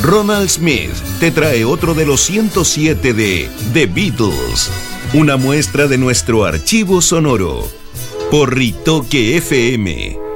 Ronald Smith te trae otro de los 107 de The Beatles, una muestra de nuestro archivo sonoro, por Ritoque FM